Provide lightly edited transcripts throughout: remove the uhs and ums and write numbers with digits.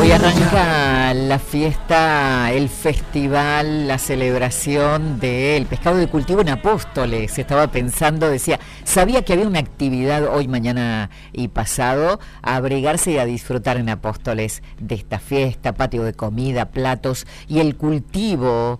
Hoy arranca la fiesta, el festival, la celebración del pescado de cultivo en Apóstoles. Estaba pensando, decía, sabía que había una actividad hoy, mañana y pasado, a abrigarse y a disfrutar en Apóstoles de esta fiesta, patio de comida, platos y el cultivo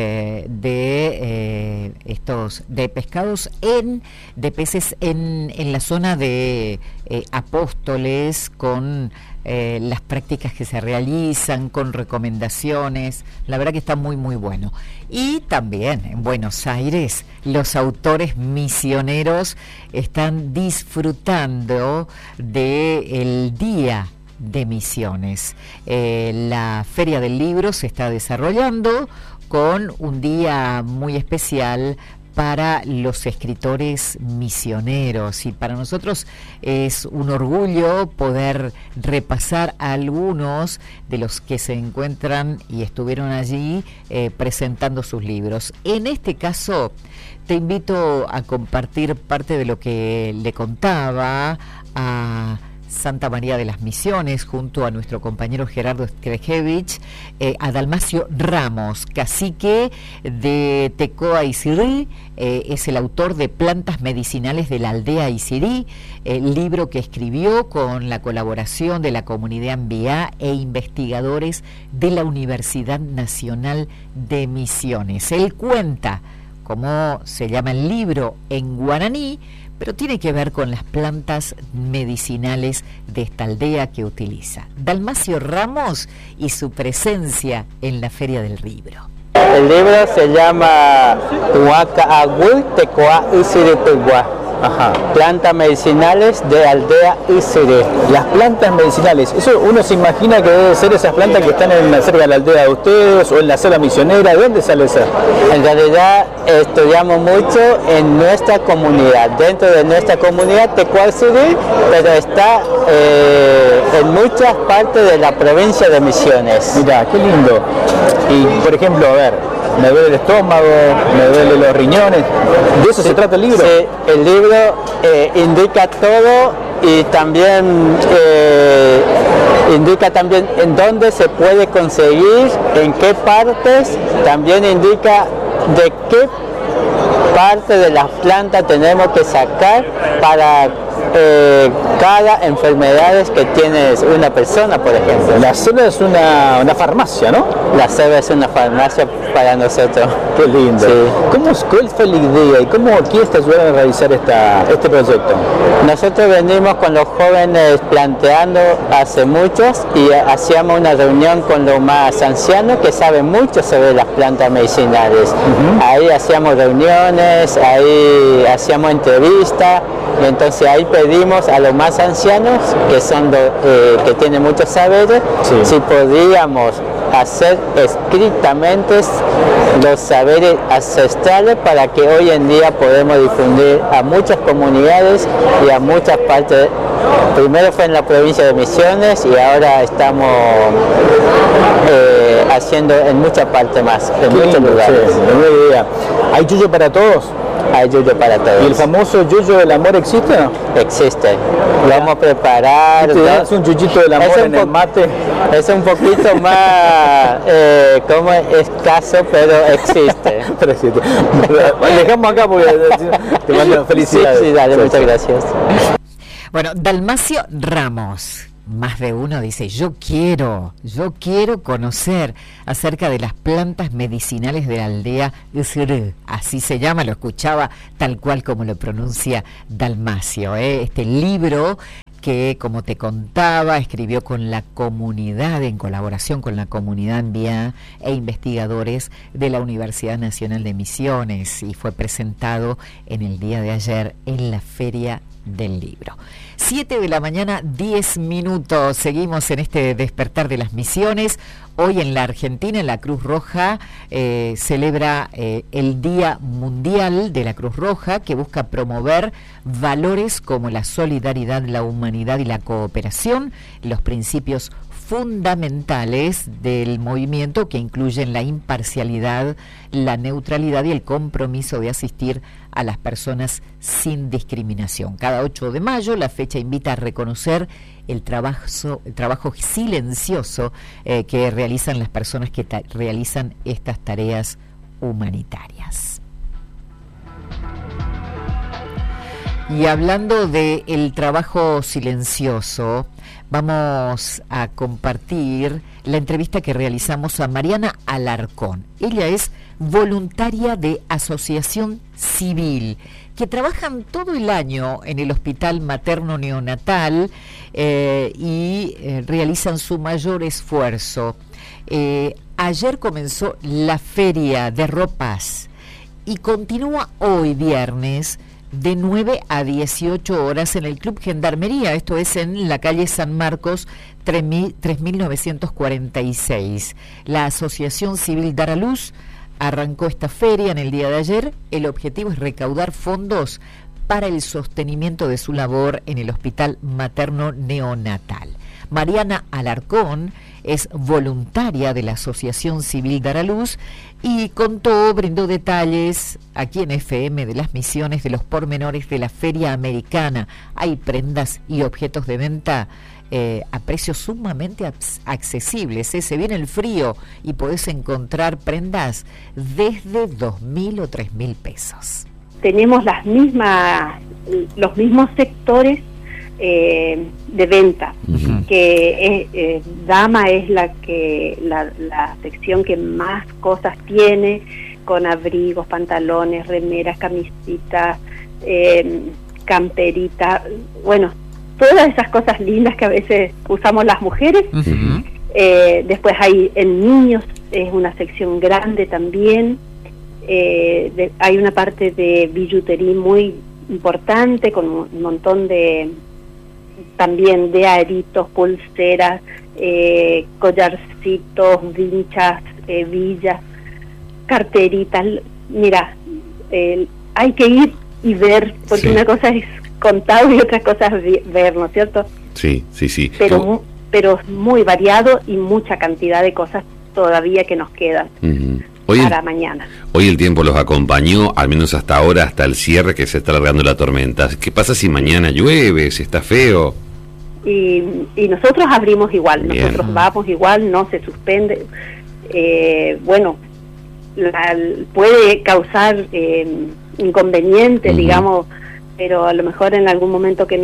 de pescados de peces en la zona de Apóstoles, con las prácticas que se realizan, con recomendaciones. La verdad que está muy muy bueno. Y también en Buenos Aires los autores misioneros están disfrutando del Día de Misiones. La Feria del Libro se está desarrollando con un día muy especial para los escritores misioneros, y para nosotros es un orgullo poder repasar a algunos de los que se encuentran y estuvieron allí presentando sus libros. En este caso te invito a compartir parte de lo que le contaba a Santa María de las Misiones, junto a nuestro compañero Gerardo Skrejevich, a Dalmacio Ramos, cacique de Tecoa Isirí, es el autor de Plantas Medicinales de la Aldea Isirí, libro que escribió con la colaboración de la comunidad Ambiá e investigadores de la Universidad Nacional de Misiones. Él cuenta cómo se llama el libro en guaraní, pero tiene que ver con las plantas medicinales de esta aldea que utiliza. Dalmacio Ramos y su presencia en la Feria del Libro. El libro se llama Huaca Agüil Tecoa Isirí Tuguá. Ajá. Plantas medicinales de Aldea Isirí. Las plantas medicinales, eso uno se imagina que debe ser esas plantas que están cerca de la aldea de ustedes o en la selva misionera. ¿De dónde sale esa? En realidad estudiamos mucho en nuestra comunidad, dentro de nuestra comunidad Tecoa Isirí, pero está en muchas partes de la provincia de Misiones. Mira, qué lindo. Y por ejemplo, a ver, me duele el estómago, me duele los riñones. ¿De eso se trata el libro? Sí, el libro indica todo, y también indica también en dónde se puede conseguir, en qué partes, también indica de qué parte de las plantas tenemos que sacar para cada enfermedad que tiene una persona, por ejemplo. La selva es una farmacia, ¿no? La selva es una farmacia para nosotros. Qué lindo. Sí. ¿Cuál fue la idea y cómo quién te ayudaron a realizar este proyecto? Nosotros venimos con los jóvenes planteando hace muchos, y hacíamos una reunión con los más ancianos que saben mucho sobre las plantas medicinales. Ahí hacíamos reuniones, ahí hacíamos entrevistas, y entonces ahí pedimos a los más ancianos, que son que tienen muchos saberes, sí, si podíamos hacer escritamente los saberes ancestrales para que hoy en día podamos difundir a muchas comunidades y a muchas partes. Primero fue en la provincia de Misiones y ahora estamos haciendo en muchas partes más, en muchos lugares. Sí, buena idea. ¿Hay yuyo para todos? Hay yuyo para todos. ¿Y el famoso yuyo del amor existe o no? Existe. Lo vamos a preparar. ¿Te das un yuyito del amor en el mate? Es un poquito más como escaso, pero existe. Pero existe. Dejamos acá porque te mando felicidades. Sí, dale, muchas gracias. Bueno, Dalmacio Ramos. Más de uno dice, yo quiero conocer acerca de las plantas medicinales de la aldea Isirí. Así se llama, lo escuchaba tal cual como lo pronuncia Dalmacio. Este libro que, como te contaba, escribió con la comunidad, en colaboración con la comunidad Ambiá e investigadores de la Universidad Nacional de Misiones, y fue presentado en el día de ayer en la Feria del Libro. 7 de la mañana, 10 minutos. Seguimos en este despertar de las misiones. Hoy en la Argentina, la Cruz Roja celebra el Día Mundial de la Cruz Roja, que busca promover valores como la solidaridad, la humanidad y la cooperación, los principios fundamentales del movimiento, que incluyen la imparcialidad, la neutralidad y el compromiso de asistir a las personas sin discriminación. Cada 8 de mayo la fecha invita a reconocer el trabajo silencioso que realizan las personas que realizan estas tareas humanitarias. Y hablando del trabajo silencioso, vamos a compartir la entrevista que realizamos a Mariana Alarcón. Ella es voluntaria de Asociación Civil, que trabajan todo el año en el Hospital Materno Neonatal y realizan su mayor esfuerzo. Ayer comenzó la feria de ropas y continúa hoy viernes de 9 a 18 horas en el Club Gendarmería, esto es en la calle San Marcos 3946. La Asociación Civil Dar a Luz arrancó esta feria en el día de ayer. El objetivo es recaudar fondos para el sostenimiento de su labor en el Hospital Materno Neonatal. Mariana Alarcón es voluntaria de la Asociación Civil Dar a Luz y brindó detalles aquí en FM de las misiones, de los pormenores de la Feria Americana. Hay prendas y objetos de venta a precios sumamente accesibles. Se viene el frío y podés encontrar prendas desde 2.000 o 3.000 pesos. Tenemos los mismos sectores de venta, que dama es la sección que más cosas tiene, con abrigos, pantalones, remeras, camisitas, camperitas, bueno, todas esas cosas lindas que a veces usamos las mujeres. Después hay en niños, es una sección grande también. Hay una parte de billutería muy importante, con un montón también de aritos, pulseras, collarcitos, vinchas, villas, carteritas. Mira, hay que ir y ver, porque una cosa es contar y otra cosa es ver, ¿no es cierto? Sí. Pero es muy variado y mucha cantidad de cosas todavía que nos quedan. Para mañana. Hoy el tiempo los acompañó, al menos hasta ahora, hasta el cierre, que se está alargando la tormenta. ¿Qué pasa si mañana llueve, si está feo? Y nosotros abrimos igual. Bien. Nosotros vamos igual, no se suspende. Bueno, puede causar inconvenientes, digamos, pero a lo mejor en algún momento que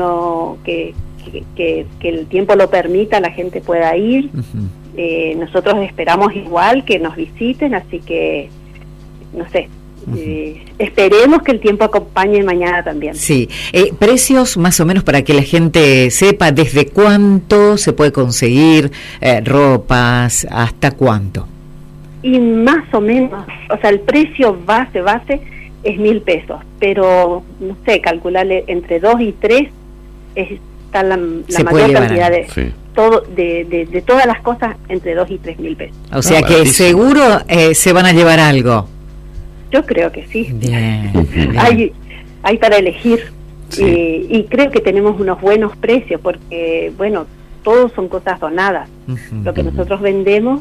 el tiempo lo permita, la gente pueda ir. Nosotros esperamos igual que nos visiten, así que, no sé, esperemos que el tiempo acompañe mañana también. Sí, precios más o menos para que la gente sepa desde cuánto se puede conseguir ropas, hasta cuánto. Y más o menos, o sea, el precio base es 1.000 pesos, pero, no sé, calcularle entre 2 y 3 está la mayor cantidad de... Sí. De todas las cosas entre 2 y 3.000 pesos. O sea que seguro se van a llevar algo. Yo creo que sí. Bien. Hay para elegir. Sí. Y creo que tenemos unos buenos precios, porque bueno, todos son cosas donadas. Lo que nosotros vendemos,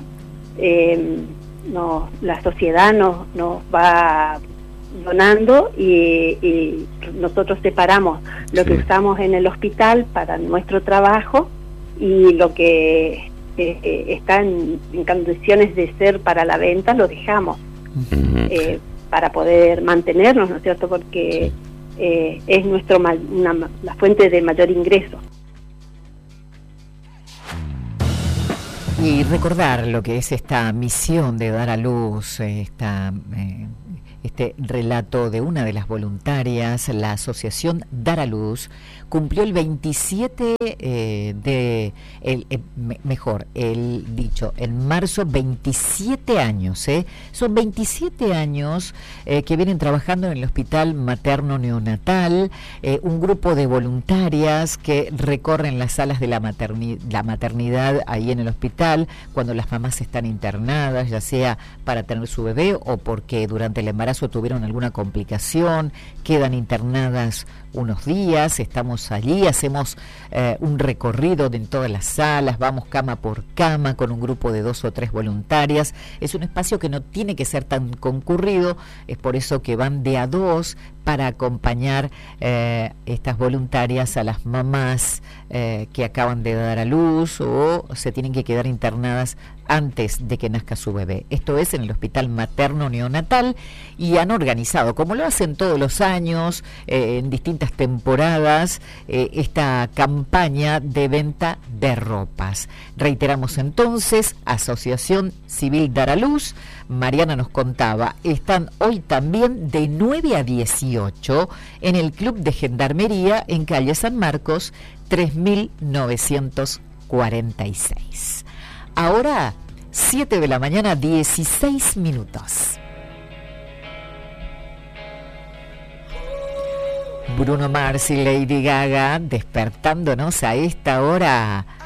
la sociedad nos va donando y nosotros separamos lo que usamos en el hospital para nuestro trabajo, y lo que está en condiciones de ser para la venta lo dejamos para poder mantenernos, ¿no es cierto? Porque es la fuente de mayor ingreso. Y recordar lo que es esta misión de dar a luz, este relato de una de las voluntarias. La Asociación Dar a Luz cumplió el 27 en marzo 27 años, son 27 años que vienen trabajando en el Hospital Materno Neonatal, un grupo de voluntarias que recorren las salas de la maternidad ahí en el hospital cuando las mamás están internadas, ya sea para tener su bebé o porque durante el embarazo caso tuvieron alguna complicación, quedan internadas unos días, estamos allí, hacemos un recorrido en todas las salas, vamos cama por cama con un grupo de 2 o 3 voluntarias. Es un espacio que no tiene que ser tan concurrido, es por eso que van de a 2 para acompañar estas voluntarias a las mamás que acaban de dar a luz o se tienen que quedar internadas antes de que nazca su bebé. Esto es en el Hospital Materno Neonatal, y han organizado, como lo hacen todos los años, en distintas temporadas, esta campaña de venta de ropas. Reiteramos entonces, Asociación Civil Dar a Luz, Mariana nos contaba, están hoy también de 9 a 18 en el Club de Gendarmería en calle San Marcos 3946. Ahora, 7 de la mañana, 16 minutos. Bruno Mars y Lady Gaga despertándonos a esta hora